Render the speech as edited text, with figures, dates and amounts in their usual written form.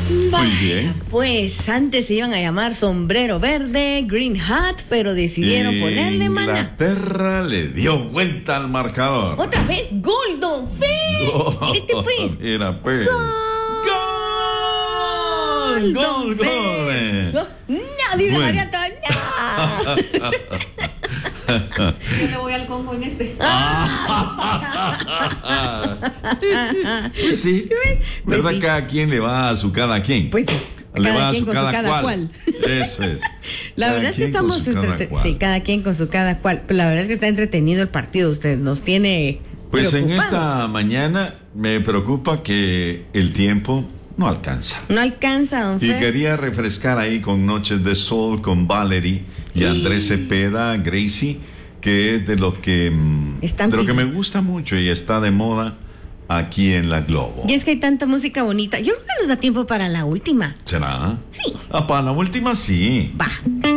Muy bien. Pues antes se iban a llamar Sombrero Verde, Green Hat, pero decidieron ponerle Maná. Inglaterra le dio vuelta al marcador. Otra vez, gol, Don Fe. Este pues. Mira, pues. ¡Gol! ¡Gol, gol! Nadie de Bueno. María Antonieta. Yo le voy al Congo en este. Pues sí, Pues ¿verdad? sí. Cada quien le va a su cada quien. Pues sí. Le Cada va a quien su con su cada cada cual. cual. Eso es. La Cada verdad es que quien con estamos su cada cual. sí, cada quien con su cada cual. Pero la verdad es que está entretenido el partido. Usted nos tiene Pues en esta preocupados. mañana me preocupa que el tiempo no alcanza. No alcanza, Don Y Fe. quería refrescar ahí con Noches de Sol, con Valerie y Andrés Cepeda, Gracie, que es de lo que Están me pidiendo. gusta mucho y está de moda aquí en la Globo. Y es que hay tanta música bonita. Yo creo que nos da tiempo para la última. ¿Será? Sí. Ah, para la última sí. Va.